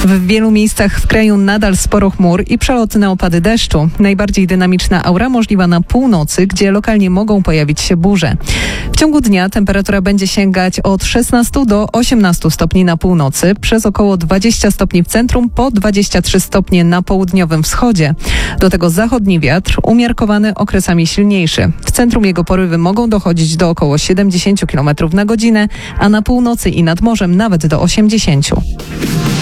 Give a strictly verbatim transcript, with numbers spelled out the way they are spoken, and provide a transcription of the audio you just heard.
W wielu miejscach w kraju nadal sporo chmur i przelotne opady deszczu. Najbardziej dynamiczna aura możliwa na północy, gdzie lokalnie mogą pojawić się burze. W ciągu dnia temperatura będzie sięgać od szesnastu do osiemnastu stopni na północy, przez około dwadzieścia stopni w centrum, po dwadzieścia trzy stopnie na południowym wschodzie. Do tego zachodni wiatr, umiarkowany, okresami silniejszy. W centrum jego porywy mogą dochodzić do około siedemdziesięciu kilometrów na godzinę, a na północy i nad morzem nawet do osiemdziesięciu.